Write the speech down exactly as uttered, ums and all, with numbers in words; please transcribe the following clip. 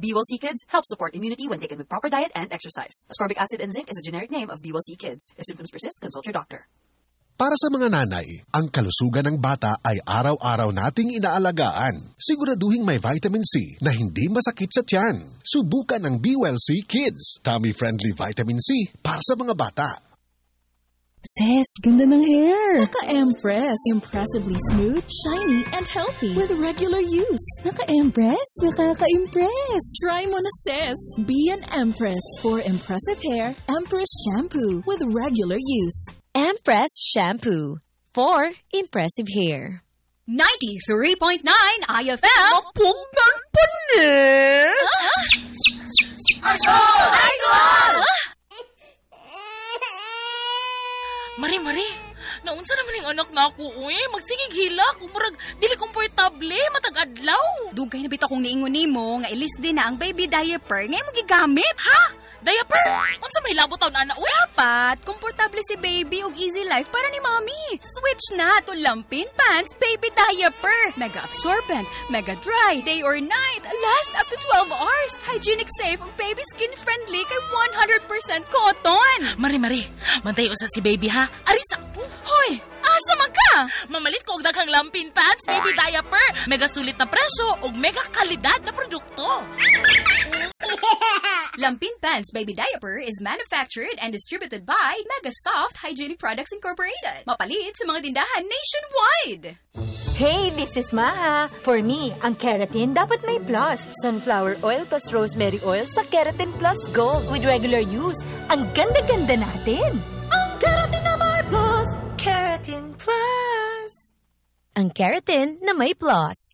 B W L C Kids helps support immunity when taken with proper diet and exercise. Ascorbic acid and zinc is a generic name of B W L C Kids. If symptoms persist, consult your doctor. Para sa mga nanay, ang kalusugan ng bata ay araw-araw nating inaalagaan. Siguraduhin may vitamin C na hindi masakit sa tiyan. Subukan ang B W L C Kids, tummy-friendly vitamin C para sa mga bata. Sis, ganda ng hair. Naka-Empress. Impressively smooth, shiny, and healthy with regular use. Naka-Empress? Nakaka-impress. Try mo na, sis. Be an Empress. For impressive hair, Empress Shampoo with regular use. Empress Shampoo for impressive hair. ninety-three point nine I F M. Mapugnan pa ni. Idol! Idol! Mari, Mari, naunsa naman yung anak na ako, uy. Magsigig hilak, umurag, dili komportable, matag-adlaw. Dugay na bitaw kong niingon nimo nga ilis din na ang baby diaper ngay mo gigamit. Ha? Diaper? Unsa may labot taon ana, uy? Dapat, komportable si baby ug easy life para ni mommy. Switch na to Lampin Pants Baby Diaper. Mega absorbent, mega dry, day or night, last up to twelve hours. Hygienic safe ug baby skin friendly kay one hundred percent cotton. Mari, Mari, mantayo sa si baby ha. Ari sakto. Hoy, asa man ka? Mamalit ko og daghang Lampin Pants Baby Diaper. Mega sulit na presyo ug mega kalidad na produkto. Lampin Pants Baby Diaper is manufactured and distributed by Mega Soft Hygienic Products Incorporated. Mapalit sa mga tindahan nationwide. Hey, this is Maha. For me, ang keratin dapat may plus. Sunflower oil plus rosemary oil sa Keratin Plus Gold with regular use. Ang ganda-ganda natin. Ang keratin na may plus. Keratin Plus. Ang keratin na may plus.